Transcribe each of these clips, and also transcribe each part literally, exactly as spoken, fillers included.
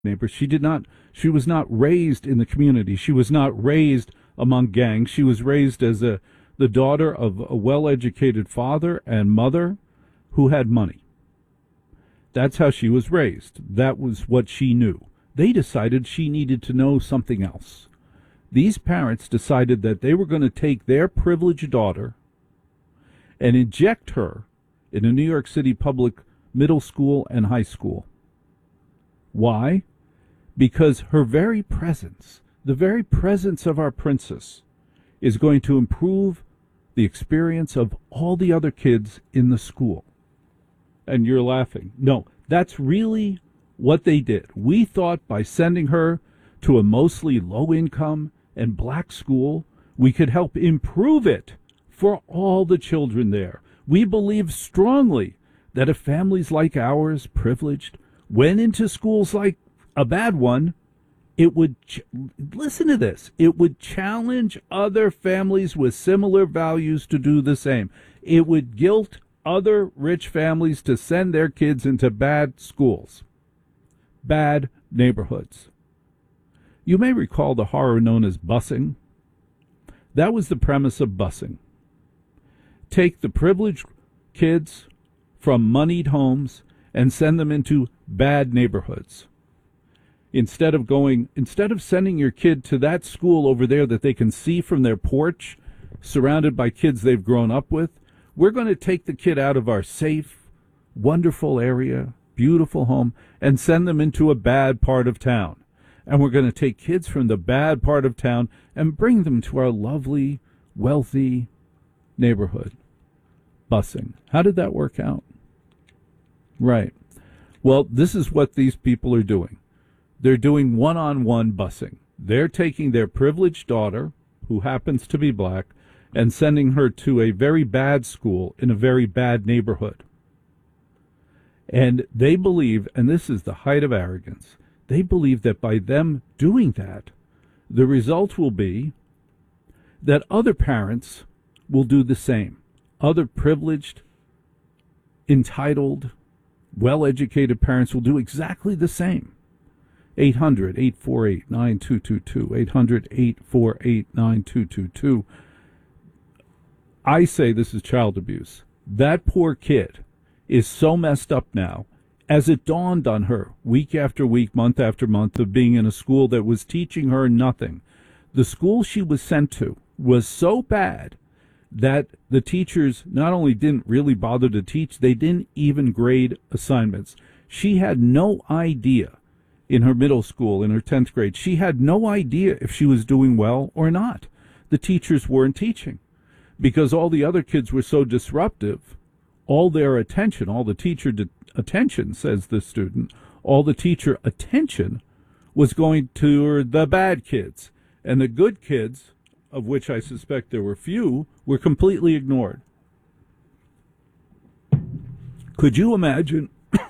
neighbors. She did not, she was not raised in the community. She was not raised among gangs. She was raised as a, the daughter of a well-educated father and mother who had money. That's how she was raised. That was what she knew. They decided she needed to know something else. These parents decided that they were going to take their privileged daughter and inject her in a New York City public middle school and high school. Why? Because her very presence, the very presence of our princess, is going to improve the experience of all the other kids in the school. And you're laughing. No, that's really what they did. We thought by sending her to a mostly low-income and black school, we could help improve it for all the children there. We believe strongly that if families like ours, privileged, went into schools like a bad one, it would, ch- listen to this, it would challenge other families with similar values to do the same. It would guilt other rich families to send their kids into bad schools, bad neighborhoods. You may recall the horror known as busing. That was the premise of busing. Take the privileged kids from moneyed homes and send them into bad neighborhoods. Instead of going, instead of sending your kid to that school over there that they can see from their porch, surrounded by kids they've grown up with, we're going to take the kid out of our safe, wonderful area, beautiful home, and send them into a bad part of town. And we're going to take kids from the bad part of town and bring them to our lovely, wealthy neighborhood. Busing. How did that work out? Right. Well, this is what these people are doing. They're doing one-on-one busing. They're taking their privileged daughter, who happens to be black, and sending her to a very bad school in a very bad neighborhood. And they believe, and this is the height of arrogance, they believe that by them doing that, the result will be that other parents will do the same. Other privileged, entitled, well-educated parents will do exactly the same. eight hundred, eight four eight, nine two two two, eight hundred, eight four eight, nine two two two. I say this is child abuse. That poor kid is so messed up now, as it dawned on her week after week, month after month of being in a school that was teaching her nothing. The school she was sent to was so bad that the teachers not only didn't really bother to teach, they didn't even grade assignments. She had no idea in her middle school, in her tenth grade, she had no idea if she was doing well or not. The teachers weren't teaching because all the other kids were so disruptive. All their attention, all the teacher de- attention, says the student, all the teacher attention was going to the bad kids. And the good kids, of which I suspect there were few, were completely ignored. Could you imagine,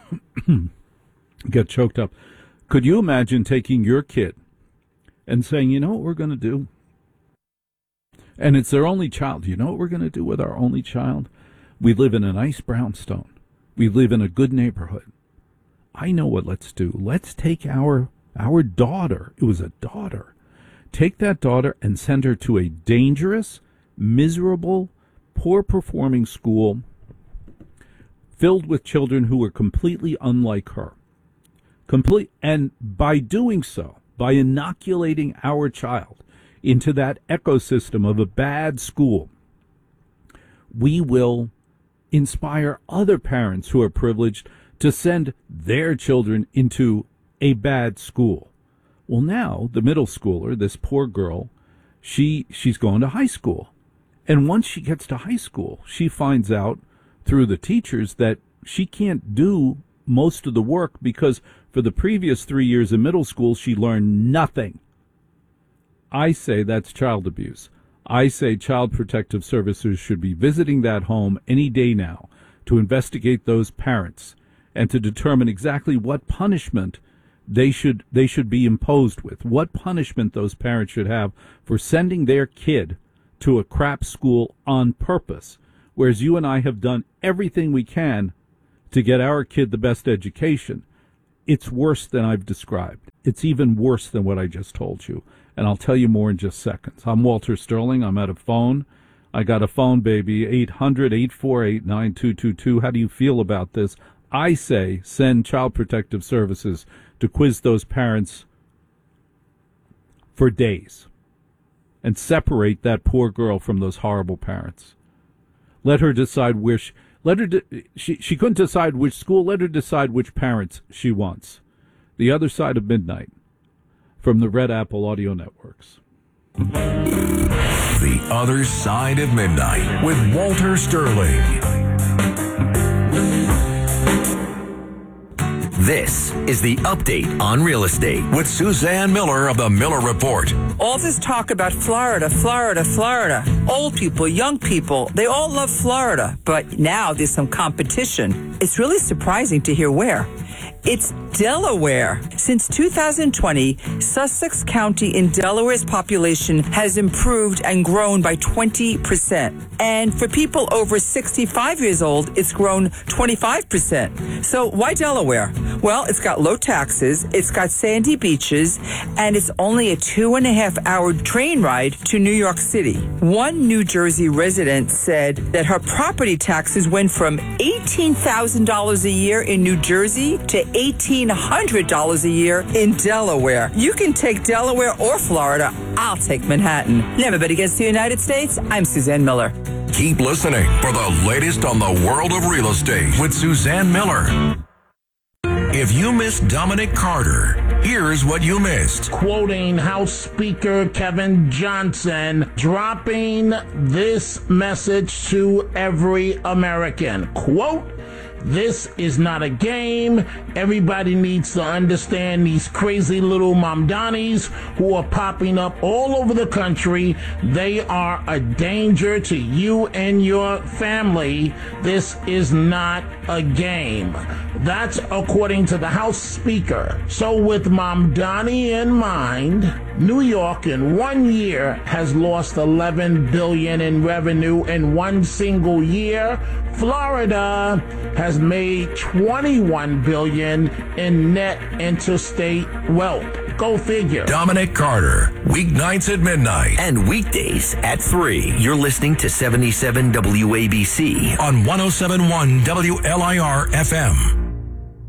get choked up, could you imagine taking your kid and saying, you know what we're going to do? And it's their only child. You know what we're going to do with our only child? We live in a nice brownstone. We live in a good neighborhood. I know what let's do. Let's take our our daughter. It was a daughter. Take that daughter and send her to a dangerous, miserable, poor-performing school filled with children who were completely unlike her. Complete, and by doing so, by inoculating our child into that ecosystem of a bad school, we will inspire other parents who are privileged to send their children into a bad school. Well, now the middle schooler, this poor girl, she she's going to high school. And once she gets to high school, she finds out through the teachers that she can't do most of the work because for the previous three years in middle school, she learned nothing. I say that's child abuse. I say Child Protective Services should be visiting that home any day now to investigate those parents and to determine exactly what punishment they should they should be imposed with, what punishment those parents should have for sending their kid to a crap school on purpose, whereas you and I have done everything we can to get our kid the best education. It's worse than I've described. It's even worse than what I just told you. And I'll tell you more in just seconds. I'm Walter Sterling. I'm at a phone. I got a phone, baby, eight hundred, eight four eight, nine two two two. How do you feel about this? I say send Child Protective Services to quiz those parents for days and separate that poor girl from those horrible parents. Let her decide where she, let her, de- she, she couldn't decide which school, let her decide which parents she wants. The Other Side of Midnight from the Red Apple Audio Networks. The Other Side of Midnight with Walter Sterling. This is the update on real estate with Suzanne Miller of the Miller Report. All this talk about Florida, Florida, Florida. Old people, young people, they all love Florida. But now there's some competition. It's really surprising to hear where. It's Delaware. Since two thousand twenty, Sussex County in Delaware's population has improved and grown by twenty percent. And for people over sixty-five years old, it's grown twenty-five percent. So why Delaware? Well, it's got low taxes, it's got sandy beaches, and it's only a two and a half hour train ride to New York City. One New Jersey resident said that her property taxes went from eighteen thousand dollars a year in New Jersey to eighteen hundred dollars a year in Delaware. You can take Delaware or Florida. I'll take Manhattan. Never bet against the United States. I'm Suzanne Miller. Keep listening for the latest on the world of real estate with Suzanne Miller. If you missed Dominic Carter, here's what you missed. Quoting House Speaker Kevin Johnson, dropping this message to every American. Quote, "This is not a game. Everybody needs to understand these crazy little Mamdanis who are popping up all over the country. They are a danger to you and your family. This is not a game." That's according to the House Speaker. So with Mamdani in mind, New York in one year has lost eleven billion dollars in revenue in one single year. Florida has made twenty-one billion dollars in net interstate wealth. Go figure. Dominic Carter, weeknights at midnight and weekdays at three. You're listening to seventy-seven W A B C on one oh seven point one W L I R F M.